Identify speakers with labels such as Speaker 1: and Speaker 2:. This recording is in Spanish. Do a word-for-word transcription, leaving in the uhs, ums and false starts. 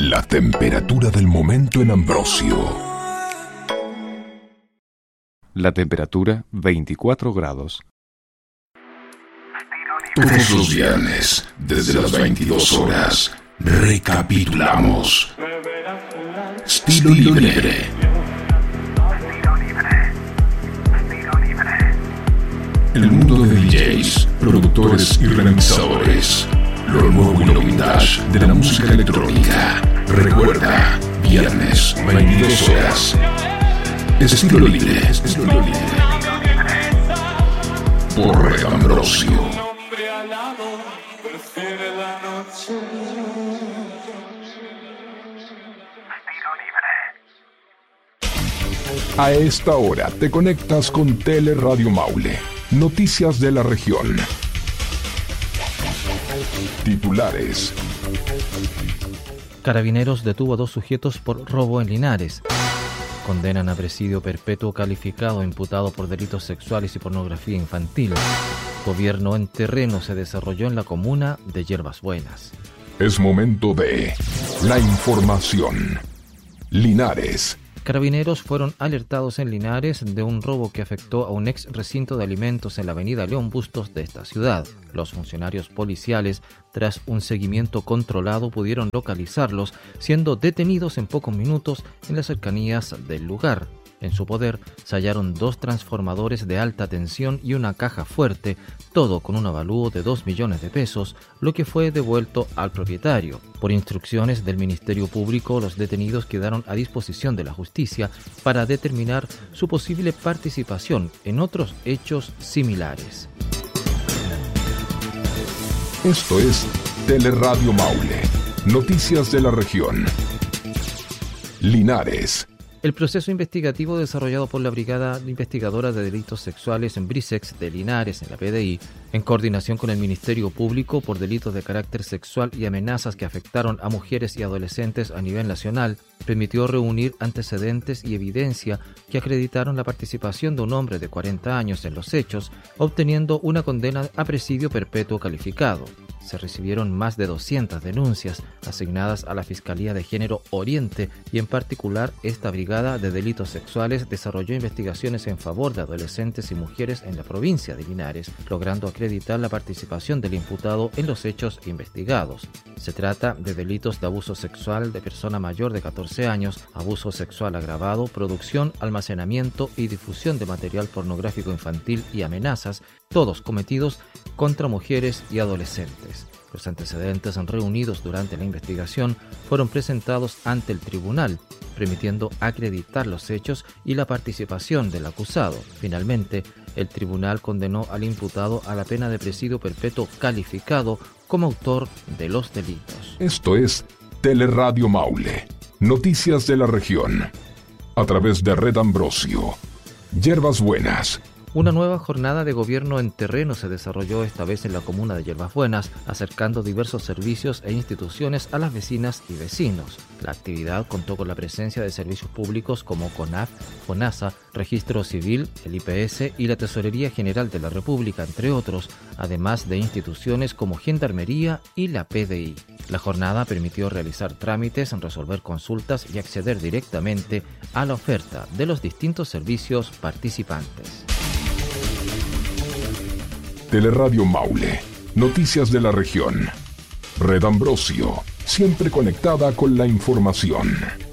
Speaker 1: La temperatura del momento en Ambrosio.
Speaker 2: La temperatura veinticuatro grados.
Speaker 1: Todos los viernes, desde las veintidós horas, recapitulamos. Estilo libre. El mundo de D Js, productores y remixadores. Lo nuevo y lo vintage de la música electrónica. Recuerda, viernes, veintidós horas. Estilo libre, estilo libre. Por Red Ambrosio. A esta hora te conectas con Teleradio Maule. Noticias de la región. Titulares.
Speaker 3: Carabineros detuvo a dos sujetos por robo en Linares. Condenan a presidio perpetuo calificado imputado por delitos sexuales y pornografía infantil. Gobierno en terreno se desarrolló en la comuna de Yerbas Buenas.
Speaker 1: Es momento de la información. Linares.
Speaker 3: Carabineros fueron alertados en Linares de un robo que afectó a un ex recinto de alimentos en la avenida León Bustos de esta ciudad. Los funcionarios policiales, tras un seguimiento controlado, pudieron localizarlos, siendo detenidos en pocos minutos en las cercanías del lugar. En su poder se hallaron dos transformadores de alta tensión y una caja fuerte, todo con un avalúo de dos millones de pesos, lo que fue devuelto al propietario. Por instrucciones del Ministerio Público, los detenidos quedaron a disposición de la justicia para determinar su posible participación en otros hechos similares.
Speaker 1: Esto es Teleradio Maule. Noticias de la región. Linares.
Speaker 3: El proceso investigativo desarrollado por la Brigada Investigadora de Delitos Sexuales en Brisex de Linares, en la P D I, en coordinación con el Ministerio Público por delitos de carácter sexual y amenazas que afectaron a mujeres y adolescentes a nivel nacional, permitió reunir antecedentes y evidencia que acreditaron la participación de un hombre de cuarenta años en los hechos, obteniendo una condena a presidio perpetuo calificado. Se recibieron más de doscientas denuncias asignadas a la Fiscalía de Género Oriente y en particular esta Brigada de Delitos Sexuales desarrolló investigaciones en favor de adolescentes y mujeres en la provincia de Linares, logrando acreditar la participación del imputado en los hechos investigados. Se trata de delitos de abuso sexual de persona mayor de catorce años, abuso sexual agravado, producción, almacenamiento y difusión de material pornográfico infantil y amenazas, todos cometidos contra mujeres y adolescentes. Los antecedentes reunidos durante la investigación fueron presentados ante el tribunal, permitiendo acreditar los hechos y la participación del acusado. Finalmente, el tribunal condenó al imputado a la pena de presidio perpetuo calificado como autor de los delitos.
Speaker 1: Esto es Teleradio Maule. Noticias de la región. A través de Red Ambrosio. Yerbas Buenas.
Speaker 3: Una nueva jornada de gobierno en terreno se desarrolló esta vez en la comuna de Yerbas Buenas, acercando diversos servicios e instituciones a las vecinas y vecinos. La actividad contó con la presencia de servicios públicos como CONAF, FONASA, Registro Civil, el I P S y la Tesorería General de la República, entre otros, además de instituciones como Gendarmería y la P D I. La jornada permitió realizar trámites, resolver consultas y acceder directamente a la oferta de los distintos servicios participantes.
Speaker 1: Teleradio Maule. Noticias de la región. Red Ambrosio. Siempre conectada con la información.